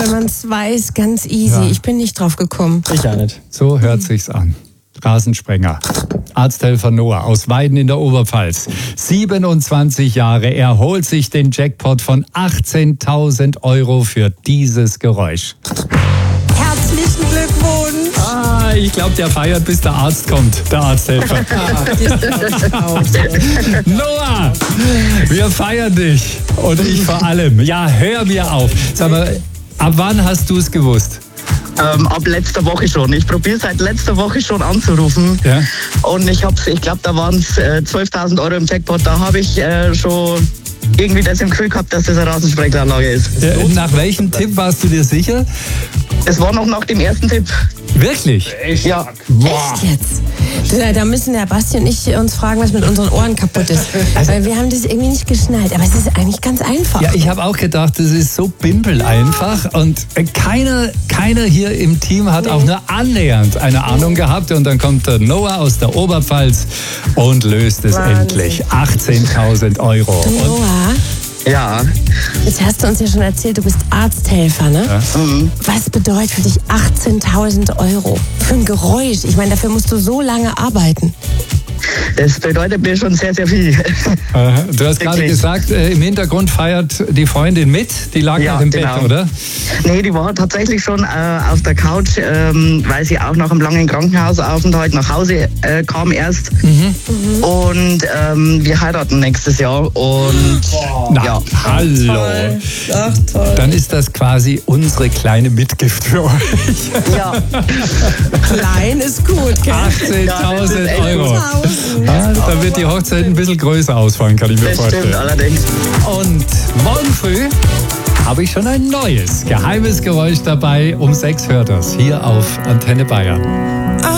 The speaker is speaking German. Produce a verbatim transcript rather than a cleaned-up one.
wenn man es weiß, ganz easy. Ja. Ich bin nicht drauf gekommen. Ich auch nicht. So hört sich's an. Rasensprenger. Arzthelfer Noah aus Weiden in der Oberpfalz. siebenundzwanzig Jahre. Er holt sich den Jackpot von achtzehntausend Euro für dieses Geräusch. Herzlichen Glückwunsch. Ah, ich glaube, der feiert, bis der Arzt kommt. Der Arzthelfer. Noah, wir feiern dich. Und ich vor allem. Ja, hör mir auf. Sag mal, ab wann hast du es gewusst? Ähm, ab letzter Woche schon. Ich probiere seit letzter Woche schon anzurufen. Ja. Und ich hab's, ich glaube, da waren es äh, zwölftausend Euro im Jackpot. Da habe ich äh, schon irgendwie das im Gefühl gehabt, dass das eine Rasensprengelanlage ist. Ja, nach welchem Tipp warst du dir sicher? Es war noch nach dem ersten Tipp. Wirklich? Echt? Ja. Boah. Echt jetzt? Da, da müssen der Basti und ich uns fragen, was mit unseren Ohren kaputt ist. Also, weil wir haben das irgendwie nicht geschnallt. Aber es ist eigentlich ganz einfach. Ja, ich habe auch gedacht, das ist so bimpel einfach. Und keiner, keiner hier im Team hat nee. auch nur annähernd eine Ahnung gehabt. Und dann kommt der Noah aus der Oberpfalz und löst es Wahnsinn. Endlich. achtzehntausend Euro. Noah? Ja. Jetzt hast du uns ja schon erzählt, du bist Arzthelfer, ne? Ja. Mhm. Was bedeutet für dich achtzehntausend Euro? Für ein Geräusch? Ich meine, dafür musst du so lange arbeiten. Das bedeutet mir schon sehr, sehr viel. Du hast gerade gesagt, äh, im Hintergrund feiert die Freundin mit. Die lag ja noch im genau. Bett, oder? Nee, die war tatsächlich schon äh, auf der Couch, ähm, weil sie auch nach einem langen Krankenhausaufenthalt nach Hause äh, kam erst. Mhm. Mhm. Und ähm, wir heiraten nächstes Jahr. Und Na, ja. hallo. Toll. Ach, toll. Dann ist das quasi unsere kleine Mitgift für euch. Ja. Klein ist gut, gell? achtzehntausend Euro. Ah, da wird die Hochzeit ein bisschen größer ausfallen, kann ich mir das vorstellen. Stimmt, allerdings. Und morgen früh habe ich schon ein neues, geheimes Geräusch dabei. Um sechs hört das hier auf Antenne Bayern.